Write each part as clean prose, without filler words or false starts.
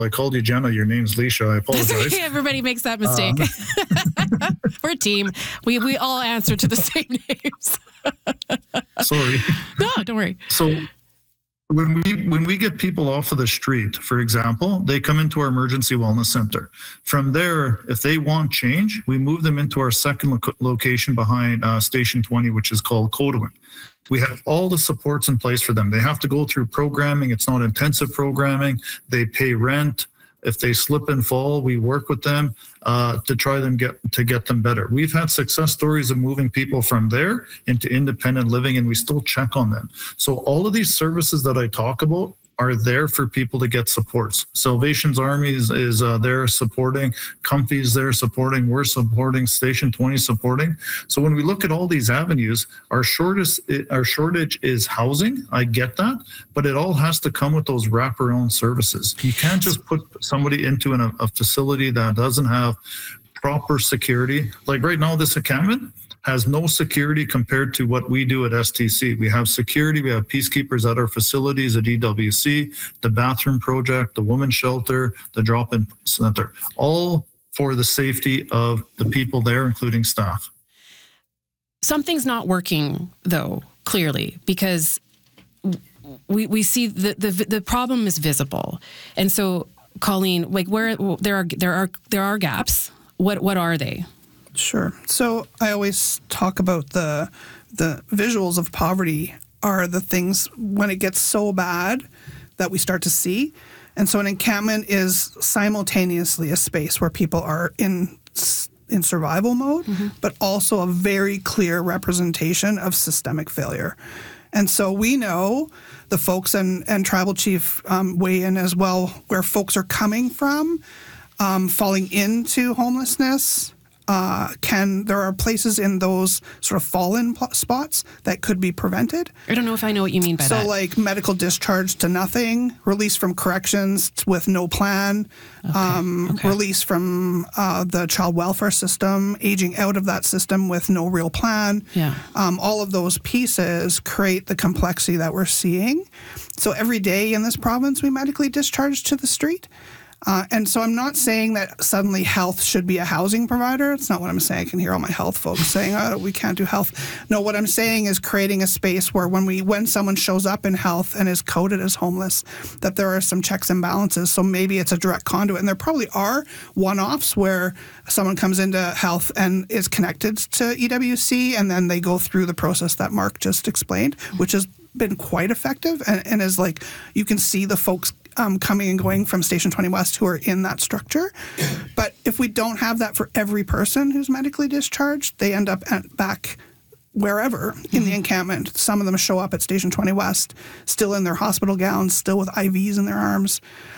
I called you Jenna. Your name's Leisha. I apologize. Everybody makes that mistake. We're a team. We all answer to the same names. Sorry. No, don't worry. So when we get people off of the street, for example, they come into our emergency wellness center. From there, if they want change, we move them into our second location behind Station 20, which is called Codewin. We have all the supports in place for them. They have to go through programming. It's not intensive programming. They pay rent. If they slip and fall, we work with them to try them to get them better. We've had success stories of moving people from there into independent living, and we still check on them. So all of these services that I talk about are there for people to get supports. Salvation's Army is there supporting, Comfy's there supporting, we're supporting, Station 20 supporting. So when we look at all these avenues, our shortage is housing. I get that, but it all has to come with those wraparound services. You can't just put somebody into a facility that doesn't have proper security. Like right now, this encampment has no security compared to what we do at STC. We have security, we have peacekeepers at our facilities at EWC, the bathroom project, the women's shelter, the drop-in center, all for the safety of the people there, including staff. Something's not working, though, clearly, because we see the problem is visible. And so, Colleen, like where there are gaps. What are they? Sure. So I always talk about the visuals of poverty are the things when it gets so bad that we start to see. And so an encampment is simultaneously a space where people are in survival mode, but also a very clear representation of systemic failure. And so we know the folks and Tribal Chief weigh in as well, where folks are coming from, falling into homelessness. There are places in those sort of fallen spots that could be prevented. I don't know if I know what you mean by that. So like medical discharge to nothing, release from corrections with no plan, release from the child welfare system, aging out of that system with no real plan. Yeah. All of those pieces create the complexity that we're seeing. So every day in this province, we medically discharge to the street. And so I'm not saying that suddenly health should be a housing provider. It's not what I'm saying. I can hear all my health folks saying, oh, we can't do health. No, what I'm saying is creating a space where when someone shows up in health and is coded as homeless, that there are some checks and balances. So maybe it's a direct conduit. And there probably are one-offs where someone comes into health and is connected to EWC, and then they go through the process that Mark just explained, which has been quite effective and is like, you can see the folks coming and going from Station 20 West who are in that structure. But if we don't have that for every person who's medically discharged, they end up back wherever in the encampment. Some of them show up at Station 20 West, still in their hospital gowns, still with IVs in their arms,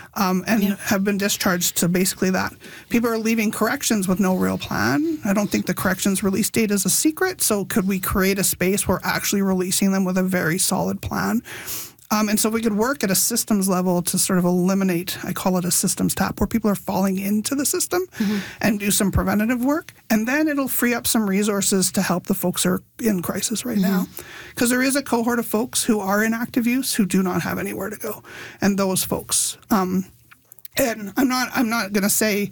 have been discharged to basically that. People are leaving corrections with no real plan. I don't think the corrections release date is a secret, so could we create a space where actually releasing them with a very solid plan? And so we could work at a systems level to sort of eliminate, I call it a systems tap, where people are falling into the system and do some preventative work. And then it'll free up some resources to help the folks who are in crisis right now. Because there is a cohort of folks who are in active use who do not have anywhere to go. And those folks, and I'm not going to say,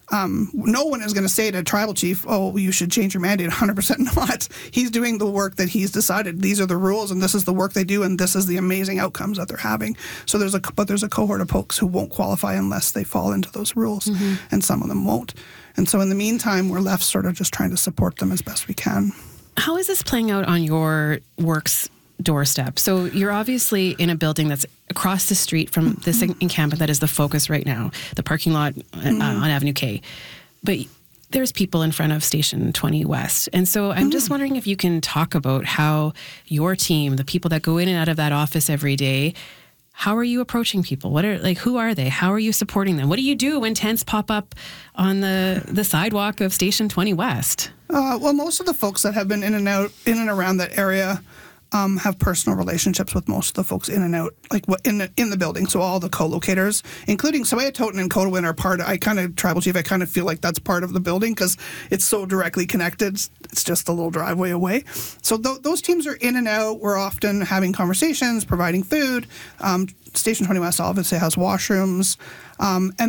no one is going to say to Tribal Chief, oh, you should change your mandate. 100% not. He's doing the work that he's decided. These are the rules, and this is the work they do, and this is the amazing outcomes that they're having. So there's a cohort of folks who won't qualify unless they fall into those rules, and some of them won't. And so in the meantime, we're left sort of just trying to support them as best we can. How is this playing out on your work's doorstep? So you're obviously in a building that's across the street from this encampment that is the focus right now, the parking lot on Avenue K. But there's people in front of Station 20 West. And so I'm just wondering if you can talk about how your team, the people that go in and out of that office every day, how are you approaching people? Who are they? How are you supporting them? What do you do when tents pop up on the sidewalk of Station 20 West? Well, most of the folks that have been in and around that area have personal relationships with most of the folks in and out, like what in the building. So all the co-locators, including Sawayatoten and Kodawin, are part. I kind of tribal chief. I kind of feel like that's part of the building because it's so directly connected. It's just a little driveway away. So those teams are in and out. We're often having conversations, providing food. Station 20 West obviously has washrooms, and